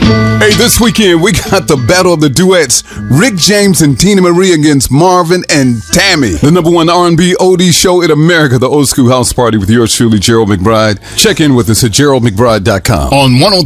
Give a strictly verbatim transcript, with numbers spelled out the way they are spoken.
Hey, this weekend we got the battle of the duets. Rick James and Tina Marie against Marvin and Tammy. The number one R and B oldies show in America, the Old School House Party with yours truly, Gerald McBride. Check in with us at gerald mcbride dot com. On one oh